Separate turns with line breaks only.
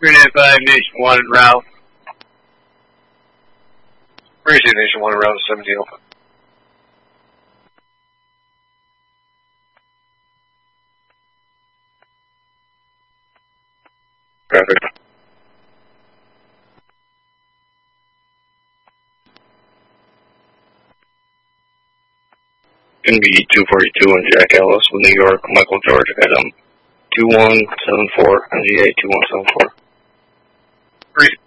395 Nation 1 en route. Appreciate Nation 1 en route 1705. Traffic.
Gonna be 242 on Jack Ellis with New York, Michael George at 2174 NGA 2174.